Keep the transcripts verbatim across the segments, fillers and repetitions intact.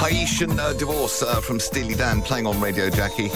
Haitian uh, Divorce uh, from Steely Dan playing on Radio Jackie.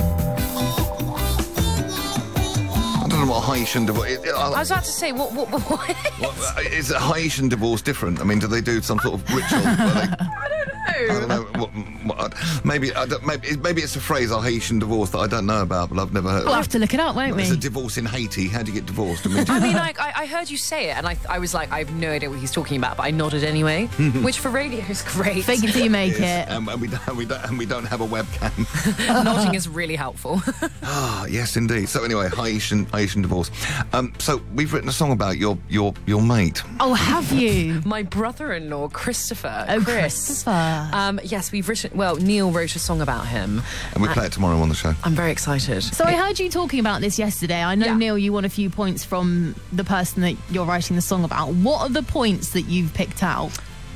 I don't know what Haitian Divorce... It, it, I, I was about to say, what... what, what, what is a Haitian Divorce different? I mean, do they do some sort of ritual where they... I don't know. I don't know. What, what, maybe, I don't, maybe maybe it's a phrase, a Haitian divorce, that I don't know about, but I've never heard. We'll have to look it up, won't we? It's a divorce in Haiti. How do you get divorced? I mean, I mean, like, I, I heard you say it, and I, I was like, I have no idea what he's talking about, but I nodded anyway, which for radio is great. Fake it till you make yes, it. um, and we don't, we don't, and we don't have a webcam. Nodding is really helpful. Ah, yes, indeed. So anyway, Haitian Haitian divorce. Um, so we've written a song about your your your mate. Oh, have you? My brother-in-law, Christopher. Oh, Chris. Christopher. Um, yes, we've written. Well, Neil wrote a song about him, And we play it tomorrow on the show. I'm very excited. So I heard you talking about this yesterday. I know, Yeah. Neil, you won a few points from the person that you're writing the song about. What are the points that you've picked out?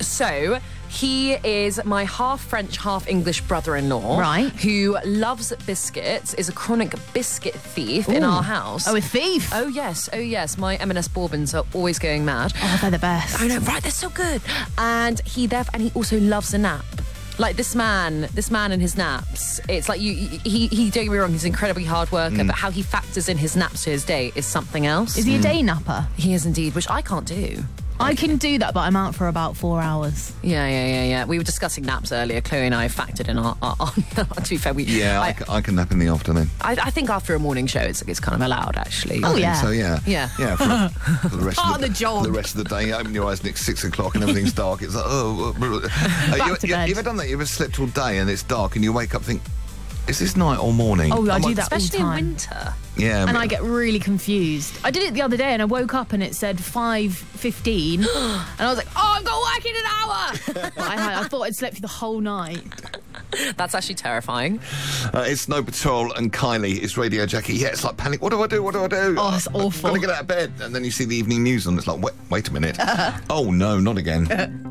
So he is my half French, half English brother-in-law, Right. who loves biscuits, is a chronic biscuit thief in Ooh. our house. Oh, a thief? Oh yes, oh yes. My M and S bourbons are always going mad. Oh, they're the best. I know, right? They're so good. And he therefore, and he also loves a nap. Like this man, this man and his naps. It's like you, he, he. Don't get me wrong. He's an incredibly hard worker, but how he factors in his naps to his day is something else. Is he a day napper? He is indeed, which I can't do. I can do that, but I'm out for about four hours. Yeah, yeah, yeah, yeah. We were discussing naps earlier. Chloe and I factored in our. our, our to be fair, we. Yeah, I, I, c- I can nap in the afternoon. I, I think after a morning show, it's, it's kind of allowed, actually. Oh, I think yeah. So yeah, Yeah. yeah. For, for the rest Part of the, of the job. the rest of the day, you open your eyes and it's six o'clock and everything's dark. It's like oh, uh, uh, you, to you, bed. you ever done that? You ever slept all day and it's dark and you wake up and think, is this night or morning? Oh, I I'm do like, that all the Especially in time. winter. Yeah, And but- I get really confused. I did it the other day and I woke up and it said five fifteen and I was like, oh, I've got work in an hour. But I, had, I thought I'd slept through the whole night. That's actually terrifying. Uh, it's Snow Patrol and Kylie. It's Radio Jackie. Yeah, it's like panic. What do I do? What do I do? Oh, it's awful. I've got to get out of bed. And then you see the evening news on. It's like, wait, wait a minute. Oh, no, not again.